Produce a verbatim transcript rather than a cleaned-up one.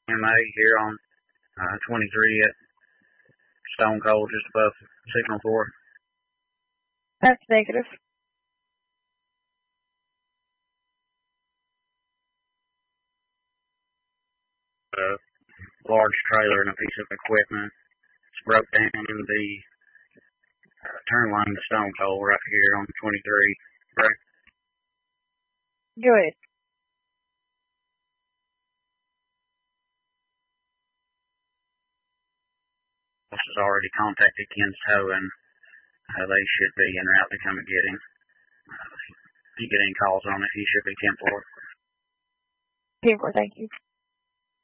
M A here on uh, twenty-three at Stone Cold, just above Signal four. That's negative. A large trailer and a piece of equipment broke down in the uh, turn line to Stone Cold right here on twenty-three. Right. Go ahead. This has already contacted Ken's Towing. Uh, they should be en route to come and get him. Uh, if you get any calls on it, he should be ten four. ten four, thank you.